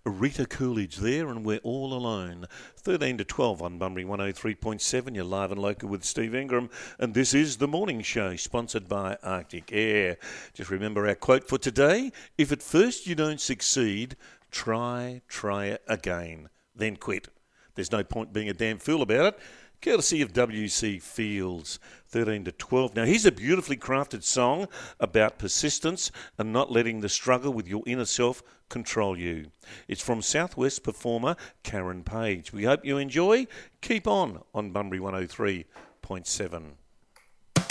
Rita Coolidge there, and we're all alone. 13 to 12 on Bunbury 103.7. You're live and local with Steve Ingram, and this is The Morning Show, sponsored by Arctic Air. Just remember our quote for today: if at first you don't succeed, try again, then quit. There's no point being a damn fool about it. Courtesy of W.C. Fields, 13 to 12. Now, here's a beautifully crafted song about persistence and not letting the struggle with your inner self control you. It's from Southwest performer Karen Page. We hope you enjoy. Keep on Bunbury 103.7.